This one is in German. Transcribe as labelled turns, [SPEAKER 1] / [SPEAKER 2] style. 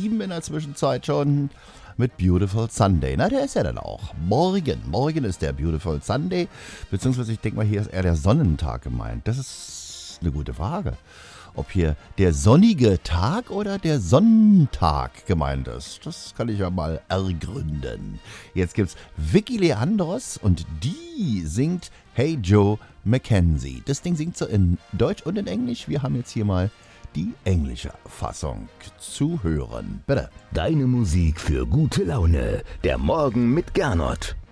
[SPEAKER 1] 7 in der Zwischenzeit schon mit Beautiful Sunday. Na, der ist ja dann auch. Morgen ist der Beautiful Sunday. Beziehungsweise ich denke mal, hier ist eher der Sonnentag gemeint. Das ist eine gute Frage. Ob hier der sonnige Tag oder der Sonnentag gemeint ist. Das kann ich ja mal ergründen. Jetzt gibt's Vicky Leandros und die singt Hey Joe Mackenzie. Das Ding singt so in Deutsch und in Englisch. Wir haben jetzt hier mal die englische Fassung zu hören. Bitte.
[SPEAKER 2] Deine Musik für gute Laune. Der Morgen mit Gernot.